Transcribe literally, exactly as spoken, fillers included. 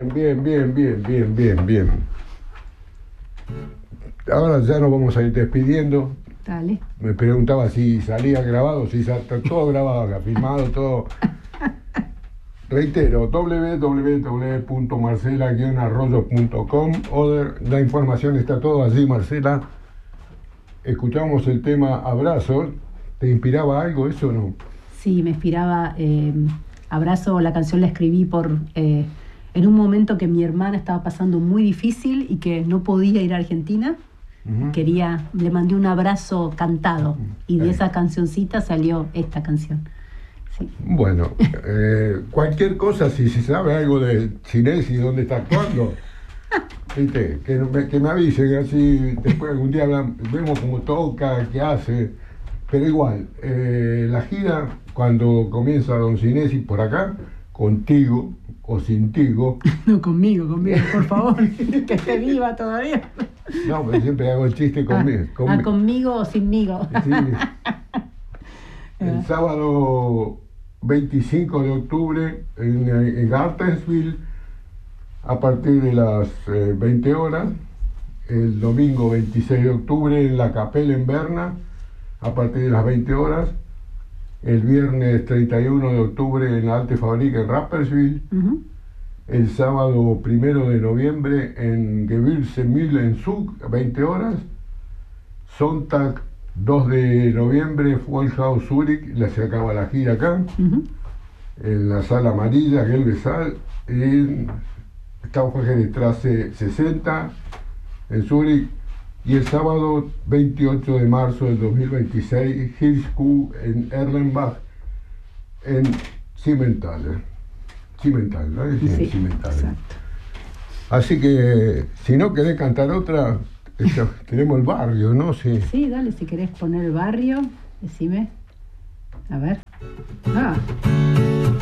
Bien, bien, bien, bien, bien, bien. Ahora ya nos vamos a ir despidiendo. Dale. Me preguntaba si salía grabado, si está todo grabado acá, filmado, todo. Reitero, w w w punto marcela guion arroyo punto com. La información está todo allí, Marcela. Escuchamos el tema Abrazo. ¿Te inspiraba algo eso o no? Sí, me inspiraba. Eh, Abrazo, la canción la escribí por eh, en un momento que mi hermana estaba pasando muy difícil y que no podía ir a Argentina. Uh-huh. Quería, le mandé un abrazo cantado y de esa cancioncita salió esta canción. Sí. Bueno, eh, cualquier cosa, si se sabe algo de Cinesi, dónde está actuando, ¿viste? Que, me, que me avisen, así después algún día hablan, vemos cómo toca, qué hace. Pero igual, eh, la gira, cuando comienza Don Cinesi por acá, contigo o sin tigo. No, conmigo, conmigo, por favor, que esté viva todavía. No, pero siempre hago el chiste conmigo. Ah, conmigo. Ah, conmigo o sinmigo. Sí. El sábado veinticinco de octubre en, en Gartensville a partir de las eh, veinte horas. El domingo veintiséis de octubre en la Capella en Berna a partir de las veinte horas. El viernes treinta y uno de octubre en la Alte Fabrik en Rapperswil. Uh-huh. El sábado primero de noviembre en Gewürzmühle en Zug, veinte horas. Sonntag dos de noviembre, Volkshaus Zurich, se acaba la gira acá. Uh-huh. En la sala amarilla, Gelbe Saal, en Straße sesenta, en Zurich. Y el sábado veintiocho de marzo del dos mil veintiséis, Hirschkuh en Erlenbach, en Simmentaler. Simmentaler, ¿no? Sí, Simmentaler. Exacto. Así que, si no querés cantar otra, tenemos el barrio, ¿no? Sí. Sí, dale, si querés poner el barrio, decime. A ver. Ah.